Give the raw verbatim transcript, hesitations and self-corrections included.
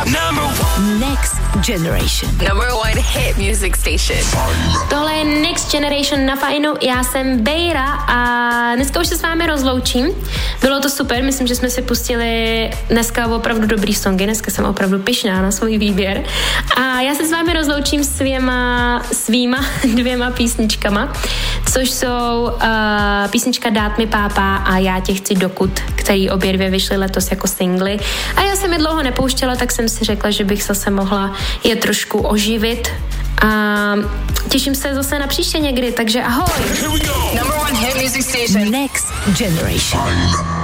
Next Generation. Number one hit music station. Tohle je Next Generation na Fajnu, já jsem Bejra a dneska už se s vámi rozloučím. Bylo to super, myslím, že jsme si pustili dneska opravdu dobrý songy, dneska jsem opravdu pyšná na svůj výběr. A já se s vámi rozloučím svýma, svýma dvěma písničkama, což jsou uh, písnička Dát mi pápa a Já tě chci dokud, který obě dvě vyšly letos jako singly. A já jsem je dlouho nepouštěla, tak jsem si řekla, že bych zase mohla je trošku oživit. A těším se zase na příště někdy, takže ahoj. Number one hit music station. Next Generation.